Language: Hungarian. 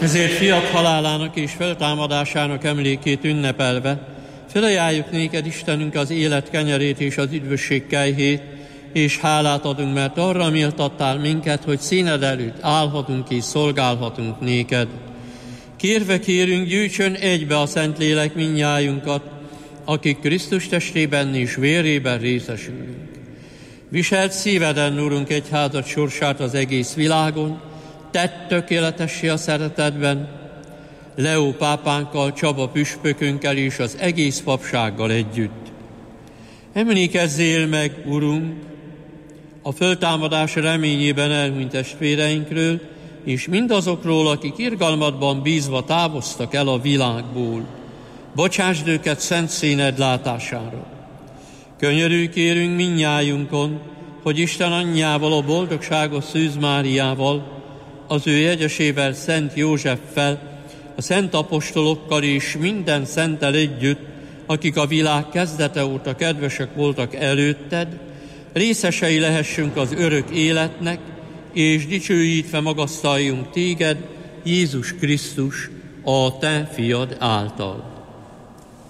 Ezért fiat halálának és feltámadásának emlékét ünnepelve, felajánljuk néked, Istenünk, az élet kenyerét és az üdvösség kejhét, és hálát adunk, mert arra méltattál minket, hogy színed előtt állhatunk és szolgálhatunk néked. Kérve kérünk, gyűjtsön egybe a Szentlélek mindnyájunkat, akik Krisztus testében és vérében részesülünk. Viselt szíveden, Urunk, egyházad sorsát az egész világon, tedd tökéletessé a szeretetben, Leó pápánkkal, Csaba püspökünkkel és az egész papsággal együtt. Emlékezzél meg, Urunk, a föltámadás reményében elhunyt testvéreinkről, és mindazokról, akik irgalmadban bízva távoztak el a világból. Bocsásd őket szent színed látására. Könyörülj kérünk mindnyájunkon, hogy Isten anyjával, a boldogságos Szűz Máriával, az ő jegyesével, Szent Józseffel, a szent apostolokkal és minden szenttel együtt, akik a világ kezdete óta kedvesek voltak előtted, részesei lehessünk az örök életnek, és dicsőítve magasztaljunk téged, Jézus Krisztus, a te fiad által.